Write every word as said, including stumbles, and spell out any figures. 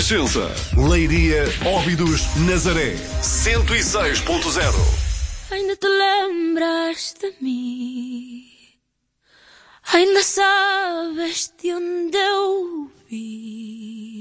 Renascença. Leiria, Óbidos, Nazaré. cento e seis ponto zero. Ainda te lembras de mim? Ainda sabes de onde eu vi?